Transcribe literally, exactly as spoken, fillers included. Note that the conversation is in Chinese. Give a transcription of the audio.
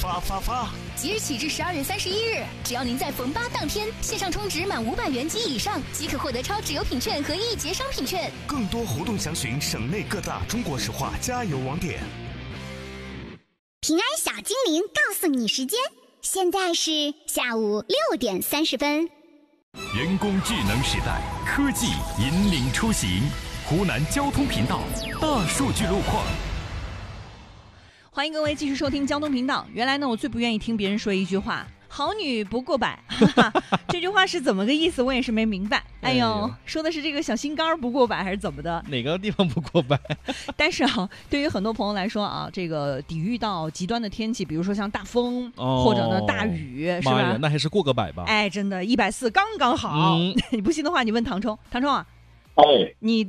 发发发！ 即日起至十二月三十一日，只要您在逢八当天线上充值满五百元及以上，即可获得超值优品券和一节商品券。 更多活动详询省内各大中国石化加油网点。 平安小精灵告诉你时间，现在是下午六点三十分。 人工智能时代，科技引领出行。湖南交通频道大数据路况。 欢迎各位继续收听交通频道。原来呢，我最不愿意听别人说一句话，好女不过百。这句话是怎么个意思？我也是没明白。哎呦，哎呦说的是这个小心肝不过百还是怎么的？ 哪个地方不过百？ 但是啊，对于很多朋友来说啊，这个抵御到极端的天气，比如说像大风、哦、或者呢大雨，是吧？ 那还是过个百吧。 哎，真的，一百四刚刚好。嗯、你不信的话，你问唐冲，唐冲啊。 哎， 你